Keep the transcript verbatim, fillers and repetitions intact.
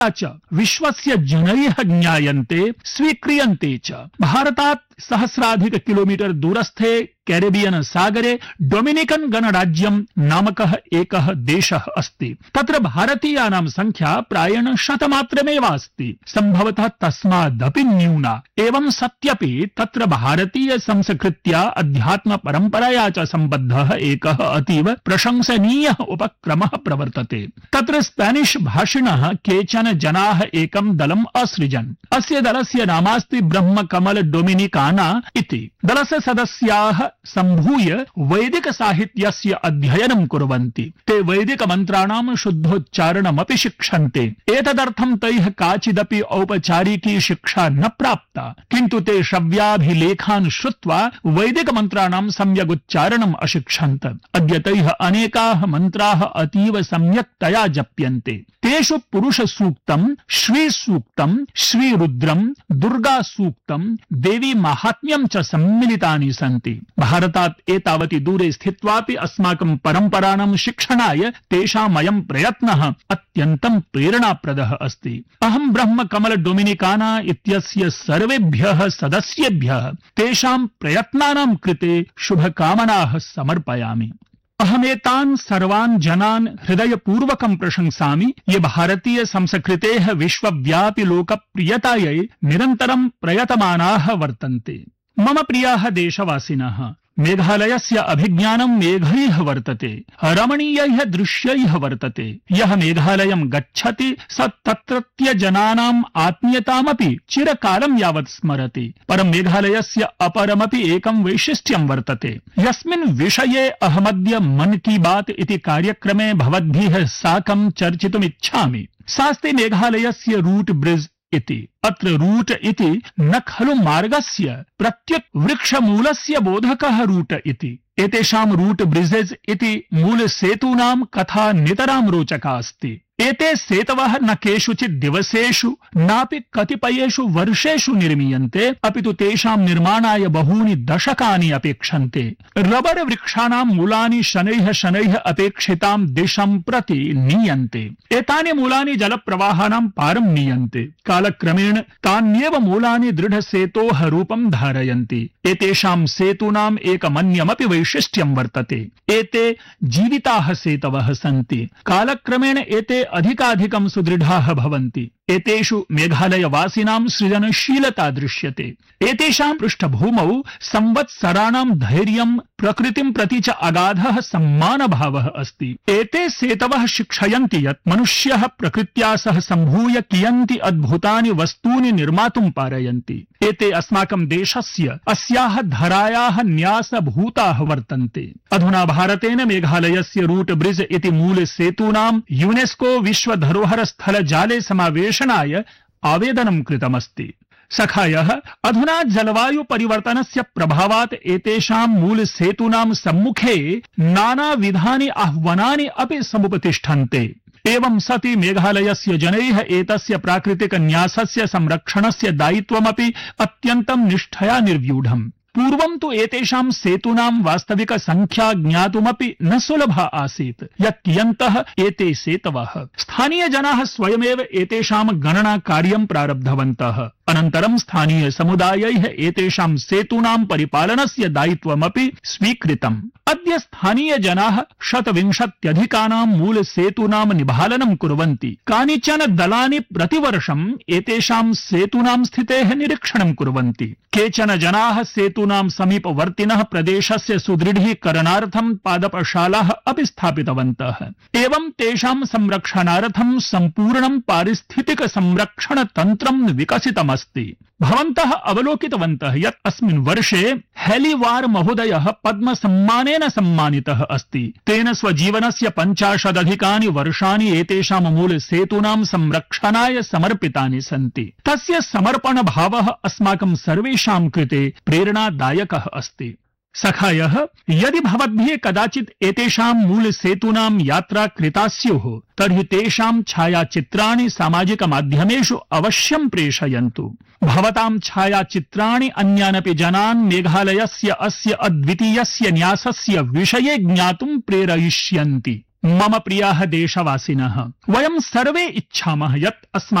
च विश्वस्य जनैः ज्ञायन्ते स्वीक्रियन्ते च। भारतात् सहस्राधिक किलोमीटर दूरस्थे कैरेबियन सागरे डोमिनिकन गणराज्यं नामकः एकः देशः अस्ति। तत्र भारतीयानां संख्या प्रायेण शतमात्रमेव अस्ति, सम्भवतः तस्मादपि न्यूना। एवं सत्यपि तत्र भारतीय संस्कृत्या अध्यात्म परम्परया च सम्बद्धः एकः अतीव प्रशंसनीयः उपक्रमः प्रवर्तते। तत्र स्पेनिश भाषिणः केचन जनाः एकं दलम् असृजन्। अस्य दलस्य नामास्ति ब्रह्म कमल डोमिनिकाना इति। दलस्य सदस्याः सम्भूय वैदिक साहित्यस्य अध्ययनं कुर्वन्ति। ते वैदिक मन्त्राणां शुद्धोच्चारणमपि शिक्षन्ते। एतदर्थं तैः काचिदपि औपचारिकी शिक्षा न प्राप्ता, किन्तु ते श्रव्याभिलेखान् श्रुत्वा वैदिक मन्त्राणां सम्यगुच्चारणम् अशिक्षन्त। अद्य तैः अनेकाः मन्त्राः अतीव सम्यक्तया जप्यन्ते। तेषु पुरुष सूक्तं, श्री सूक्तं, श्री रुद्रं, दुर्गा सूक्तं, देवी माहात्म्यं च सम्मिलितानि सन्ति। भारतात् एतावति दूरे स्थित्वापि अस्माकं परम्पराणां शिक्षणाय तेषामयं प्रयत्नः अत्यन्तं प्रेरणाप्रदः अस्ति। अहं ब्रह्म कमल डोमिनिकाना इत्यस्य सर्वेभ्यः सदस्येभ्यः तेषां प्रयत्नानां कृते शुभकामनाः समर्पयामि। अहमेतान् सर्वान् जनान् हृदयपूर्वकं प्रशंसामि, ये भारतीय संस्कृतेः विश्वव्यापि लोकप्रियतायै निरन्तरं प्रयतमानाः वर्तन्ते। मम प्रियाः देशवासिनः, मेघालयस्य अभिज्ञानं मेघैः वर्तते, रमणीयैः दृश्यैः वर्तते। यः मेघालयं गच्छति स तत्रत्य जनानाम् आत्मीयतामपि चिरकालं यावत् स्मरति। परं मेघालयस्य अपरमपि एकं वैशिष्ट्यं वर्तते, यस्मिन् विषये अहमद्य मन की बात इति कार्यक्रमे भवद्भिः साकं चर्चितुमिच्छामि। सास्ति मेघालयस्य रूट ब्रिज इति। अत्र रूट इति न खलु मार्गस्य प्रत्युत वृक्षमूलस्य बोधकः रूट इति। एतेषां रूट ब्रिजेस् इति मूल सेतूनां कथा नितरां रोचका अस्ति। एते सेतवः न केषुचित् दिवसेषु नापि कतिपयेषु वर्षेषु निर्मीयन्ते, अपि तु तेषां निर्माणाय बहूनि दशकानि अपेक्षन्ते। रबर वृक्षाणां मूलानि शनैः शनैः अपेक्षितां दिशां प्रति नीयन्ते। एतानि मूलानि जलप्रवाहानां पारं नीयन्ते। कालक्रमेण तान्येव मूलानि दृढसेतोः रूपं धारयन्ति। एतेषां सेतूनाम् एकमन्यमपि वैशिष्ट्यं वर्तते, एते जीविताः सेतवः सन्ति। कालक्रमेण एते अधिकाधिकं सुदृढाः भवन्ति। एतेषु मेघालयवासिनां सृजनशीलता दृश्यते। एतेषां पृष्ठभूमौ संवत्सराणां धैर्यं, प्रकृतिं प्रति च अगाधः सम्मानभावः अस्ति। एते सेतवः शिक्षयन्ति यत् मनुष्यः प्रकृत्या सह सम्भूय कियन्ति अद्भुतानि वस्तूनि निर्मातुं पारयन्ति। एते अस्माकं देशस्य अस्याः धरायाः न्यासभूताः वर्तन्ते। अधुना भारतेन मेघालयस्य रूट ब्रिज इति मूल सेतूनां यूनेस्को विश्व धरोहर स्थल जाले समावेशनाय आवेदनं कृतमस्ति। सखायः, अधुना जलवायु परिवर्तनस्य प्रभावात् एतेषां मूल सेतूनां सम्मुखे नानाविधानि आह्वानानि अपि समुपतिष्ठन्ते। एवं सति मेघालयस्य जनैः एतस्य प्राकृतिक न्यासस्य संरक्षणस्य दायित्वमपि अत्यन्तं निष्ठया निर्व्यूढम्। पूर्वं तु एतेषां सेतूनां वास्तविक संख्या ज्ञातुमपि न सुलभा आसीत्, यत् कियन्तः एते सेतवः। स्थानीय जनाः स्वयमेव एतेषां गणना कार्यं प्रारब्धवन्तः। अनन्तरं स्थानीय समुदायैः एतेषां सेतूनां परिपालनस्य दायित्वमपि स्वीकृतम्। अद्य स्थानीय जनाः शतविंशत्यधिकानां मूल सेतूनां निभालनं कुर्वन्ति। कानिचन दलानि प्रतिवर्षम् एतेषां सेतूनां स्थितेः निरीक्षणं कुर्वन्ति। केचन जनाः सेतूनां समीपवर्तिनः प्रदेशस्य सुदृढीकरणार्थं पादपशालाः अपि स्थापितवन्तः। एवं तेषां संरक्षणार्थं सम्पूर्णं पारिस्थितिक संरक्षण तन्त्रं विकसितमस्ति। भवन्तः अवलोकितवन्तः यत् अस्मिन् वर्षे हेलीवार महोदयः पद्म सम्मानेन सम्मानितः अस्ति। तेन स्वजीवनस्य पञ्चाशदधिकानि वर्षाणि एतेषां मूल सेतूनां संरक्षणाय समर्पितानि सन्ति। तस्य समर्पण भावः अस्माकं सर्वेषां कृते प्रेरणादायकः अस्ति। सखायः, यदि भवद्भिः कदाचित् एतेषां मूल सेतूनां यात्रा कृता स्युः, तर्हि तेषां छायाचित्राणि सामाजिक माध्यमेषु अवश्यं प्रेषयन्तु। भवतां छायाचित्राणि अन्यानपि जनान् मेघालयस्य अस्य अद्वितीयस्य न्यासस्य विषये ज्ञातुं प्रेरयिष्यन्ति। मम प्रियाः देशवासिनः, वयं सर्वे इच्छामः यत् अस्माकं